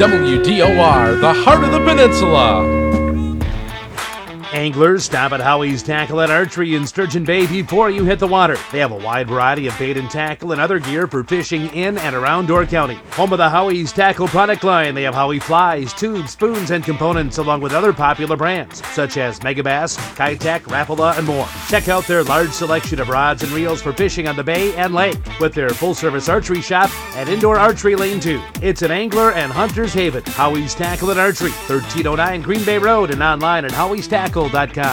WDOR, the heart of the peninsula. Anglers, stop at Howie's Tackle and Archery in Sturgeon Bay before you hit the water. They have a wide variety of bait and tackle and other gear for fishing in and around Door County. Home of the Howie's Tackle product line, they have Howie flies, tubes, spoons, and components along with other popular brands such as Megabass, Kitech, Rapala, and more. Check out their large selection of rods and reels for fishing on the bay and lake with their full-service archery shop and indoor archery lane too. It's an angler and hunter's haven. Howie's Tackle and Archery, 1309 Green Bay Road, and online at howie'stackle.com.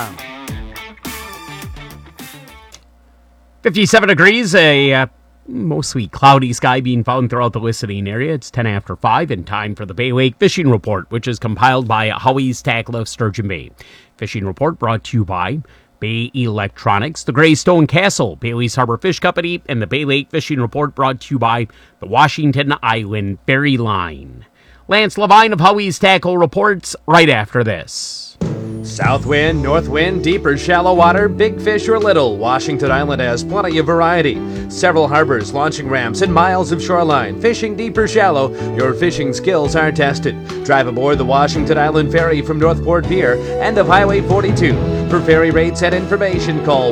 57 degrees, a mostly cloudy sky being found throughout the listening area. It's 10 after 5 and time for the Bay Lake Fishing Report, which is compiled by Howie's Tackle of Sturgeon Bay. Fishing Report brought to you by Bay Electronics, the Greystone Castle, Bailey's Harbor Fish Company, and the Bay Lake Fishing Report brought to you by the Washington Island Ferry Line. Lance Levine of Howie's Tackle reports right after this. South wind, north wind, deep or shallow water, big fish or little, Washington Island has plenty of variety. Several harbors, launching ramps, and miles of shoreline. Fishing deep or shallow, your fishing skills are tested. Drive aboard the Washington Island Ferry from Northport Pier, end of Highway 42. For ferry rates and information, call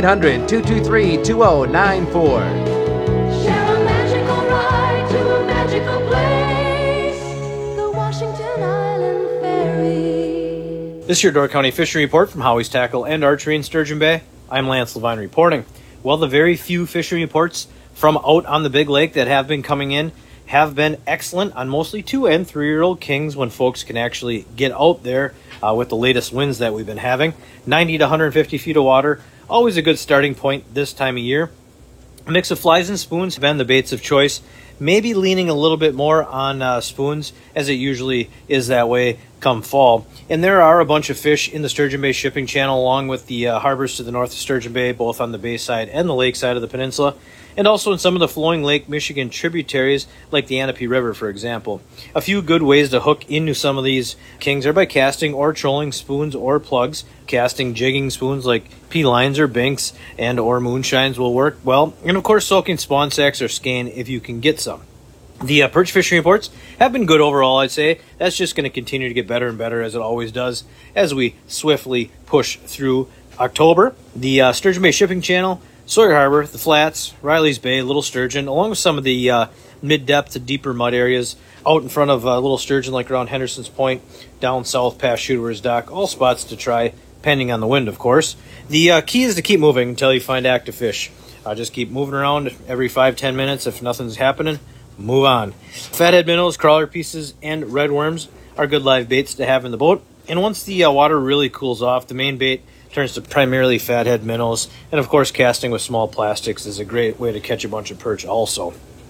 1-800-223-2094. Share a magical ride to a magical place, the Washington Island Ferry. This is your Door County Fishing Report from Howie's Tackle and Archery in Sturgeon Bay. I'm Lance Levine reporting. Well, the very few fishing reports from out on the Big Lake that have been coming in have been excellent on mostly 2- and 3-year-old kings when folks can actually get out there with the latest winds that we've been having. 90 to 150 feet of water, always a good starting point this time of year. A mix of flies and spoons have been the baits of choice. Maybe leaning a little bit more on spoons, as it usually is that way come fall. And there are a bunch of fish in the Sturgeon Bay shipping channel along with the harbors to the north of Sturgeon Bay, both on the bay side and the lake side of the peninsula, and also in some of the flowing Lake Michigan tributaries like the Anape River, for example. A few good ways to hook into some of these kings are by casting or trolling spoons or plugs. Casting jigging spoons like P-lines or binks and or moonshines will work well. And of course soaking spawn sacks or skein if you can get some. The perch fishing reports have been good overall, I'd say. That's just going to continue to get better and better as it always does as we swiftly push through October. The Sturgeon Bay Shipping Channel, Sawyer Harbor, the Flats, Riley's Bay, Little Sturgeon, along with some of the mid-depth to deeper mud areas out in front of Little Sturgeon like around Henderson's Point, down south past Shooter's Dock, all spots to try, depending on the wind, of course. The key is to keep moving until you find active fish. Just keep moving around every 5-10 minutes. If nothing's happening, move on. Fathead minnows, crawler pieces, and red worms are good live baits to have in the boat. And once the water really cools off, the main bait turns to primarily fathead minnows. And of course, casting with small plastics is a great way to catch a bunch of perch also.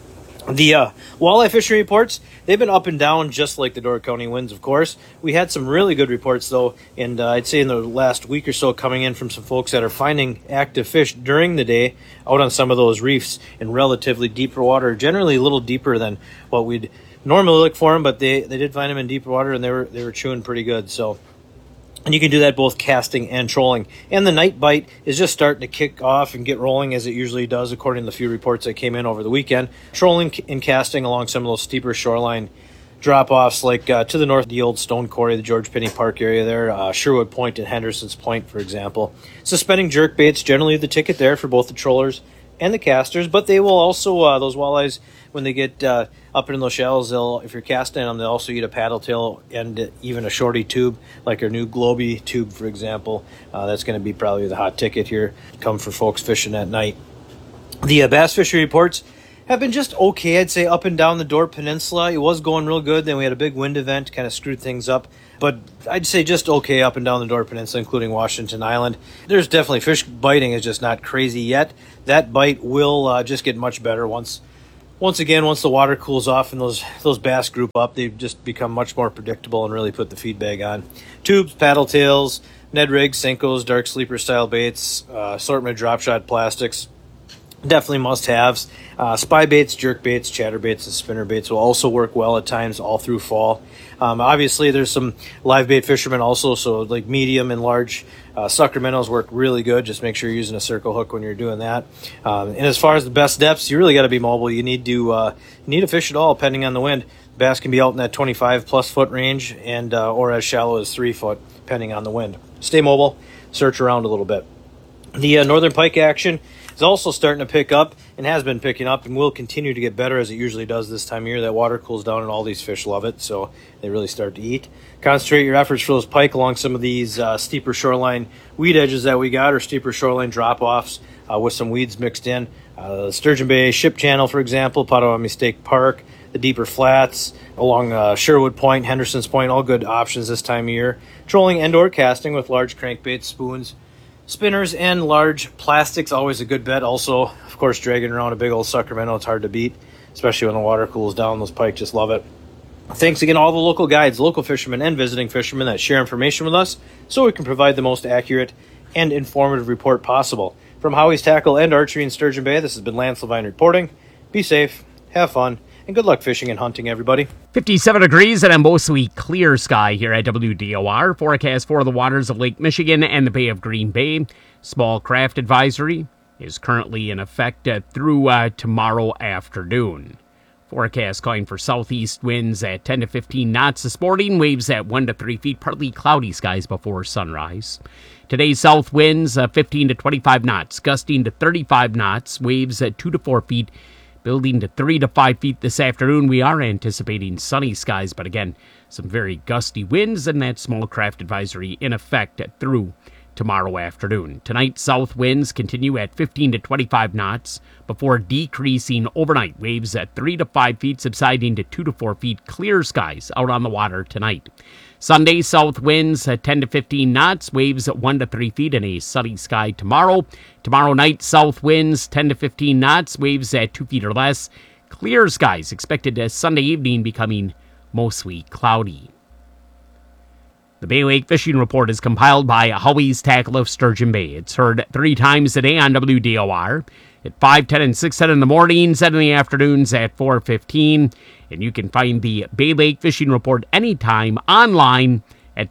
The walleye fishing reports, they've been up and down just like the Door County winds, of course. We had some really good reports, though, and I'd say in the last week or so coming in from some folks that are finding active fish during the day out on some of those reefs in relatively deeper water, generally a little deeper than what we'd normally look for them, but they did find them in deeper water, and they were chewing pretty good, so... And you can do that both casting and trolling. And the night bite is just starting to kick off and get rolling as it usually does, according to the few reports that came in over the weekend. Trolling and casting along some of those steeper shoreline drop-offs, like to the north of the old Stone Quarry, the George Pinney Park area there, Sherwood Point and Henderson's Point, for example. Suspending jerk baits, generally the ticket there for both the trollers and the casters, but they will also, those walleyes, when they get up in those shallows, if you're casting them, they'll also eat a paddle tail and even a shorty tube, like our new Globy tube, for example. That's going to be probably the hot ticket here, come for folks fishing at night. The bass fishery reports have been just okay, I'd say, up and down the Door Peninsula. It was going real good, then we had a big wind event, kind of screwed things up. But I'd say just okay up and down the Door Peninsula, including Washington Island. There's definitely fish biting is just not crazy yet. That bite will just get much better once the water cools off and those bass group up. They just become much more predictable and really put the feed bag on. Tubes, paddle tails, Ned rigs, Senkos, dark sleeper style baits, assortment of drop shot plastics. Definitely must-haves. Spy baits, jerk baits, chatter baits, and spinner baits will also work well at times all through fall. Obviously, there's some live bait fishermen also, so like medium and large sucker minnows work really good. Just make sure you're using a circle hook when you're doing that. And as far as the best depths, you really got to be mobile. You need to fish it all depending on the wind. Bass can be out in that 25-plus foot range and or as shallow as 3 foot, depending on the wind. Stay mobile, search around a little bit. The northern pike action is also starting to pick up and has been picking up and will continue to get better as it usually does this time of year. That water cools down and all these fish love it, so they really start to eat. Concentrate your efforts for those pike along some of these steeper shoreline weed edges that we got, or steeper shoreline drop-offs with some weeds mixed in. Sturgeon Bay Ship Channel, for example, Potawatomi State Park, the deeper flats along Sherwood Point, Henderson's Point, all good options this time of year. Trolling and/or casting with large crankbaits, spoons, spinners, and large plastics, always a good bet. Also, of course, dragging around a big old Sacramento, it's hard to beat, especially when the water cools down. Those pike just love it. Thanks again to all the local guides, local fishermen, and visiting fishermen that share information with us so we can provide the most accurate and informative report possible. From Howie's Tackle and Archery in Sturgeon Bay, this has been Lance Levine reporting. Be safe, have fun, and good luck fishing and hunting, everybody. 57 degrees and a mostly clear sky here at WDOR. Forecast for the waters of Lake Michigan and the Bay of Green Bay. Small craft advisory is currently in effect through tomorrow afternoon. Forecast calling for southeast winds at 10 to 15 knots this morning, waves at 1 to 3 feet, partly cloudy skies before sunrise. Today's south winds 15 to 25 knots, gusting to 35 knots, waves at 2 to 4 feet, building to 3 to 5 feet this afternoon. We are anticipating sunny skies, but again, some very gusty winds, and that small craft advisory in effect through tomorrow afternoon. Tonight, south winds continue at 15 to 25 knots before decreasing overnight. Waves at 3 to 5 feet, subsiding to 2 to 4 feet. Clear skies out on the water tonight. Sunday, south winds at 10 to 15 knots, waves at 1 to 3 feet, and a sunny sky tomorrow. Tomorrow night, south winds 10 to 15 knots, waves at 2 feet or less. Clear skies expected Sunday evening, becoming mostly cloudy. The Bay Lake Fishing Report is compiled by Howie's Tackle of Sturgeon Bay. It's heard 3 times a day on WDOR at 5:10 and 6:10 in the mornings, and in the afternoons at 4:15. And you can find the Bay Lake Fishing Report anytime online at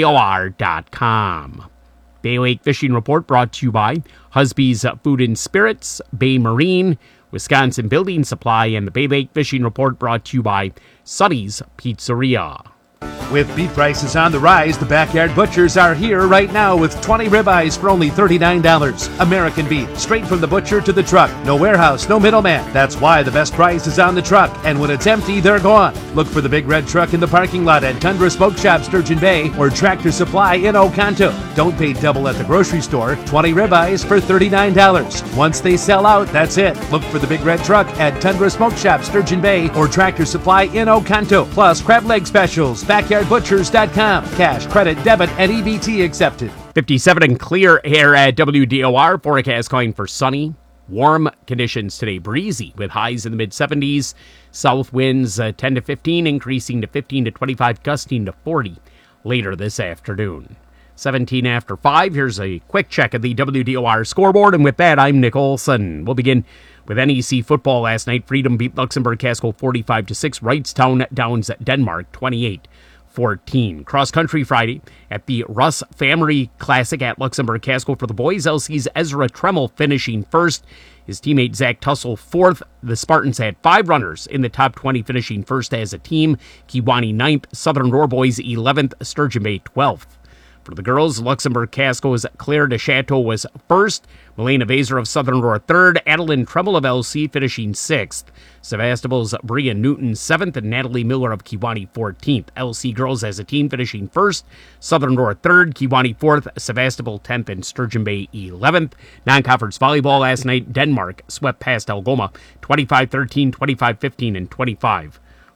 WDOR.com. Bay Lake Fishing Report brought to you by Husby's Food and Spirits, Bay Marine, Wisconsin Building Supply, and the Bay Lake Fishing Report brought to you by Sonny's Pizzeria. With beef prices on the rise, the Backyard Butchers are here right now with 20 ribeyes for only $39. American beef, straight from the butcher to the truck. No warehouse, no middleman. That's why the best price is on the truck. And when it's empty, they're gone. Look for the big red truck in the parking lot at Tundra Smoke Shop, Sturgeon Bay, or Tractor Supply in Oconto. Don't pay double at the grocery store. 20 ribeyes for $39. Once they sell out, that's it. Look for the big red truck at Tundra Smoke Shop, Sturgeon Bay, or Tractor Supply in Oconto. Plus, crab leg specials, BackyardButchers.com. Cash, credit, debit, and EBT accepted. 57 and clear here at WDOR. Forecast calling for sunny, warm conditions today. Breezy with highs in the mid-70s. South winds 10 to 15, increasing to 15 to 25, gusting to 40 later this afternoon. 17 after 5. Here's a quick check of the WDOR scoreboard. And with that, I'm Nick Olson. We'll begin with NEC football last night. Freedom beat Luxembourg Casco 45-6. Wrightstown downs Denmark 28-14. Cross country Friday at the Russ Family Classic at Luxembourg Casco for the boys. LC's Ezra Tremmel finishing first. His teammate Zach Tussle fourth. The Spartans had 5 runners in the top 20 finishing first as a team. Kewanee 9th. Southern Roar Boys 11th. Sturgeon Bay 12th. For the girls, Luxembourg Casco's Claire de Chateau was first. Melena Vaser of Southern Roar third. Adeline Tremmel of LC finishing 6th. Sevastopol's Bria Newton 7th. And Natalie Miller of Kewanee 14th. LC girls as a team finishing first. Southern Roar 3rd. Kewanee 4th. Sevastopol 10th. And Sturgeon Bay 11th. Non-conference volleyball last night. Denmark swept past Algoma 25-13, 25-15, and 25-14.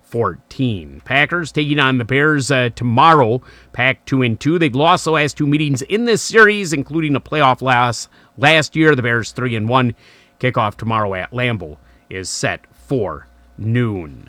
Packers taking on the Bears tomorrow. Pack 2-2. They've lost the last 2 meetings in this series, including a playoff loss last year. The Bears 3-1. Kickoff tomorrow at Lambeau is set for noon.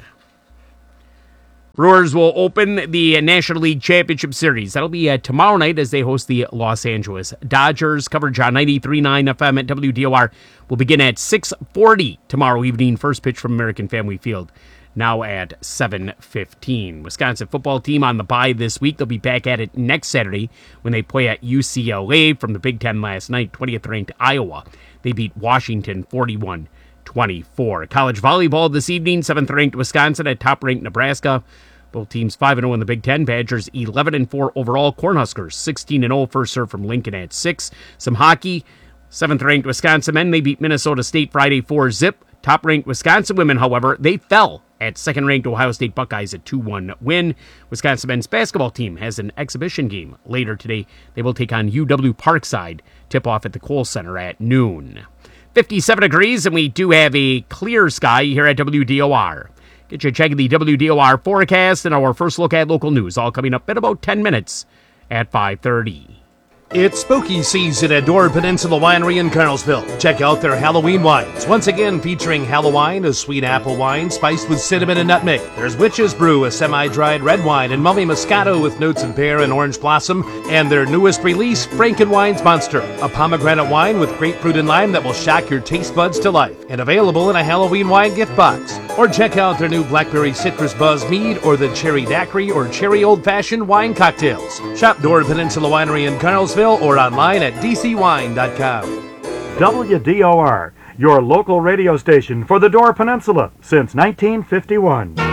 Brewers will open the National League Championship Series. That'll be tomorrow night as they host the Los Angeles Dodgers. Coverage on 93.9 FM at WDOR will begin at 6:40 tomorrow evening. First pitch from American Family Field now at 7:15. Wisconsin football team on the bye this week. They'll be back at it next Saturday when they play at UCLA. From the Big Ten last night, 20th ranked Iowa. They beat Washington 41-20. 24. College volleyball this evening, 7th-ranked Wisconsin at top-ranked Nebraska. Both teams 5-0 in the Big Ten. Badgers 11-4 overall. Cornhuskers 16-0. First serve from Lincoln at 6. Some hockey. 7th-ranked Wisconsin men, they beat Minnesota State Friday 4-0. Top-ranked Wisconsin women, however, they fell at 2nd-ranked Ohio State Buckeyes at 2-1 win. Wisconsin men's basketball team has an exhibition game later today. They will take on UW Parkside. Tip-off at the Kohl Center at noon. 57 degrees, and we do have a clear sky here at WDOR. Get you checking the WDOR forecast and our first look at local news, all coming up in about 10 minutes at 5:30. It's spooky season at Door Peninsula Winery in Carlsville. Check out their Halloween wines. Once again featuring Halloween, a sweet apple wine spiced with cinnamon and nutmeg. There's Witch's Brew, a semi-dried red wine, and Mummy Moscato with notes of pear and orange blossom. And their newest release, Frankenwine's Monster, a pomegranate wine with grapefruit and lime that will shock your taste buds to life. And available in a Halloween wine gift box. Or check out their new Blackberry Citrus Buzz Mead or the Cherry Daiquiri or Cherry Old Fashioned wine cocktails. Shop Door Peninsula Winery in Carlsville or online at dcwine.com. WDOR, your local radio station for the Door Peninsula since 1951.